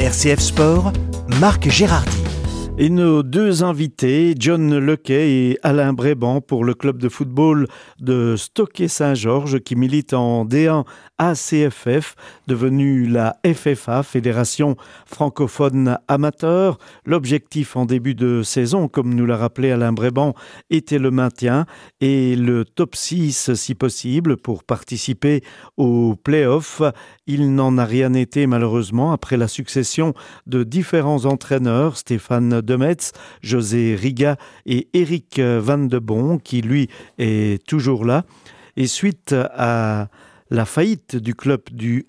RCF Sport, Marc Gérardi. Et nos deux invités, John Lequet et Alain Bréban pour le club de football de Stockey-Saint-Georges qui milite en D1 ACFF, devenu la FFA, Fédération francophone amateur. L'objectif en début de saison, comme nous l'a rappelé Alain Bréban, était le maintien et le top 6 si possible pour participer aux play-offs. Il n'en a rien été malheureusement après la succession de différents entraîneurs, Stéphane Demetz, José Riga et Éric Van de Bon, qui lui est toujours là. Et suite à la faillite du club du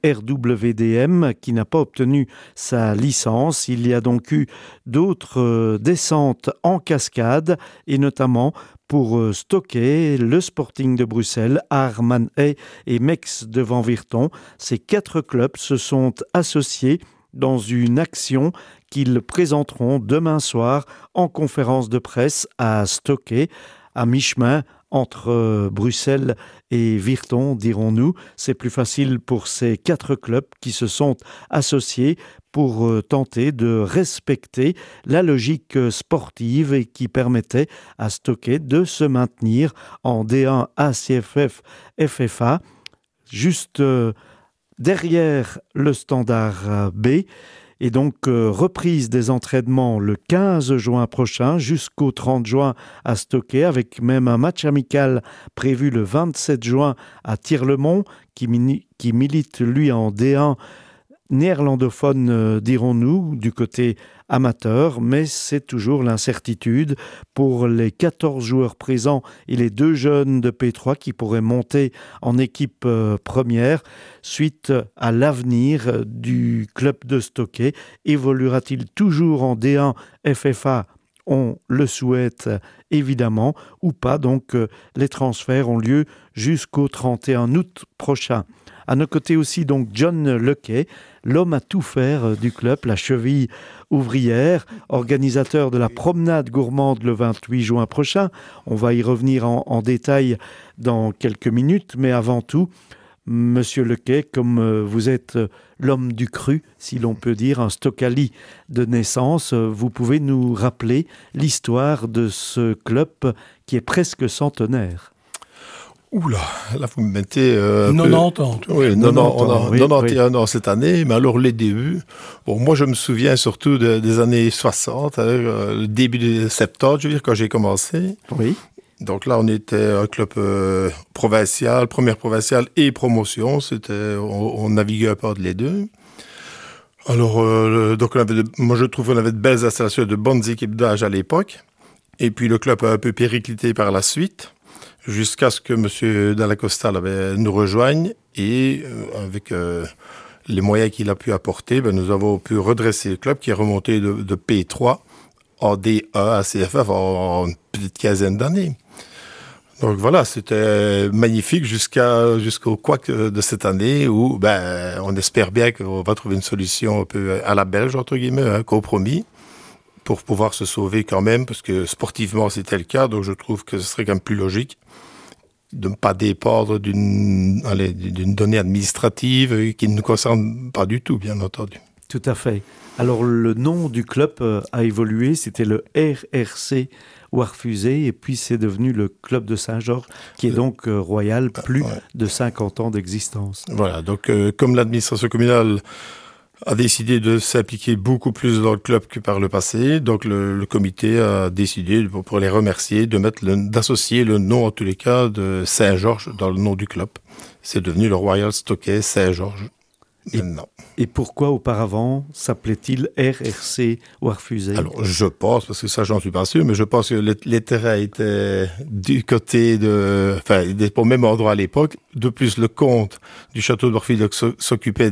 RWDM qui n'a pas obtenu sa licence, il y a donc eu d'autres descentes en cascade et notamment pour Stockey, le Sporting de Bruxelles, Arman-Hay et Mex de Van Virton. Ces 4 clubs se sont associés dans une action qu'ils présenteront demain soir en conférence de presse à Stockey, à mi-chemin entre Bruxelles et Virton, dirons-nous. C'est plus facile pour ces 4 clubs qui se sont associés pour tenter de respecter la logique sportive et qui permettait à Stockey de se maintenir en D1 ACFF FFA, juste derrière le Standard B. Et donc, reprise des entraînements le 15 juin prochain jusqu'au 30 juin à Stockey, avec même un match amical prévu le 27 juin à Tirlemont, qui milite, lui, en D1 néerlandophone, dirons-nous, du côté amateur, mais c'est toujours l'incertitude pour les 14 joueurs présents et les 2 jeunes de P3 qui pourraient monter en équipe première suite à l'avenir du club de Stockey. Évoluera-t-il toujours en D1 FFA ? On le souhaite évidemment, ou pas. Donc les transferts ont lieu jusqu'au 31 août prochain. À nos côtés aussi, donc, John Lequet, l'homme à tout faire du club, la cheville ouvrière, organisateur de la promenade gourmande le 28 juin prochain. On va y revenir en détail dans quelques minutes, mais avant tout, Monsieur Lequet, comme vous êtes l'homme du cru, si l'on peut dire, un Stockali de naissance, vous pouvez nous rappeler l'histoire de ce club qui est presque centenaire. Oula, là vous me mettez... 90 ans. Oui, 91 ans cette année, mais alors les débuts... Bon, moi je me souviens surtout des années 60, le début des 70, je veux dire, quand j'ai commencé. Oui. Donc là, on était un club provincial, première provinciale et promotion. On naviguait un peu entre les deux. Alors, donc moi je trouve qu'on avait de belles installations, de bonnes équipes d'âge à l'époque. Et puis le club a un peu périclité par la suite, jusqu'à ce que M. Dallacosta nous rejoigne. Et avec les moyens qu'il a pu apporter, nous avons pu redresser le club qui est remonté de P3 en D1 à CFF en une petite quinzaine d'années. Donc voilà, c'était magnifique jusqu'au couac de cette année où on espère bien qu'on va trouver une solution un peu à la belge, entre guillemets, un compromis, pour pouvoir se sauver quand même, parce que sportivement c'était le cas, donc je trouve que ce serait quand même plus logique de ne pas dépendre d'une donnée administrative qui ne nous concerne pas du tout, bien entendu. Tout à fait. Alors le nom du club a évolué, c'était le RRC Warfusé et puis c'est devenu le club de Saint-Georges qui est donc royal, plus de 50 ans d'existence. Voilà, donc comme l'administration communale a décidé de s'impliquer beaucoup plus dans le club que par le passé, donc le comité a décidé, pour les remercier, d'associer le nom en tous les cas de Saint-Georges dans le nom du club. C'est devenu le Royal Stockey Saint-Georges. Et pourquoi auparavant s'appelait-il RRC Warfusé ? Alors je pense, parce que ça j'en suis pas sûr, mais je pense que les terrains étaient du côté au même endroit à l'époque. De plus, le comte du château de Warfusé s'occupait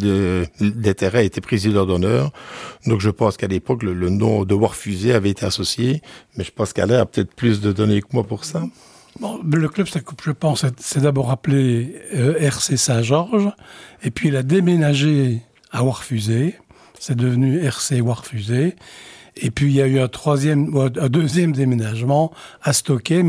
des terrains, était président d'honneur. Donc je pense qu'à l'époque, le nom de Warfusé avait été associé, mais je pense qu'Alain a peut-être plus de données que moi pour ça. Bon, le club, je pense, c'est d'abord appelé RC Saint-Georges, et puis il a déménagé à Warfusé, c'est devenu RC Warfusé, et puis il y a eu un deuxième déménagement à Stockey.